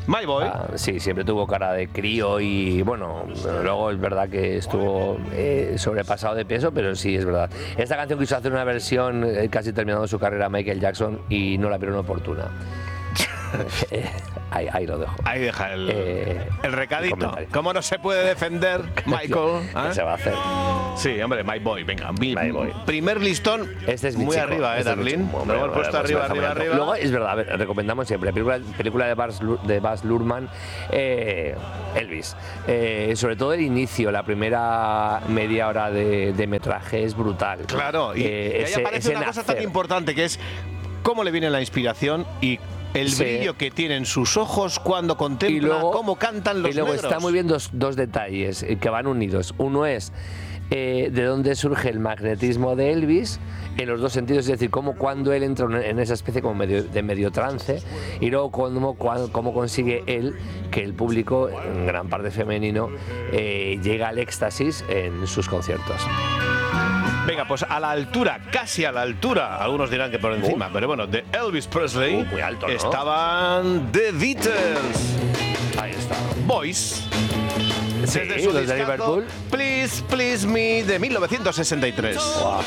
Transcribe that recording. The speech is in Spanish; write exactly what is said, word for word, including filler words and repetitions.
My Boy. Ah, sí, siempre tuvo cara de crío y bueno, luego es verdad que estuvo eh, sobrepasado de peso, pero sí es verdad. Esta canción quiso hacer una versión eh, casi terminando su carrera Michael Jackson y no la vieron oportuna. ahí, ahí lo dejo. Ahí deja el, eh, el recadito. el ¿Cómo no se puede defender, Michael? ¿Qué ¿eh? se va a hacer? Sí, hombre, My Boy, venga. Mi, My Boy. Primer listón, este es mi muy chico, arriba, ¿eh, este Darlene? Es Lo hemos puesto arriba, arriba, arriba. Luego, es verdad, a ver, recomendamos siempre, película, película de, Baz, de Baz Luhrmann, eh, Elvis. Eh, sobre todo el inicio, la primera media hora de, de metraje es brutal. Claro, y, eh, y ahí ese, aparece ese una cosa nacer. tan importante que es cómo le viene la inspiración y el Sí. brillo que tienen sus ojos cuando contempla Y luego, cómo cantan los y luego negros. está muy bien dos, dos detalles eh, que van unidos. Uno es eh, de dónde surge el magnetismo de Elvis en los dos sentidos, es decir, cómo cuando él entra en esa especie como medio, de medio trance, y luego cómo, cómo consigue él que el público, en gran parte femenino, eh, llega al éxtasis en sus conciertos. Venga, pues a la altura, casi a la altura, algunos dirán que por encima, uh. pero bueno, de Elvis Presley uh, muy alto, ¿no? estaban The Beatles. Ahí está. Boys. Sí, Desde su los de discazo Liverpool. Please, Please Me de mil novecientos sesenta y tres. Wow.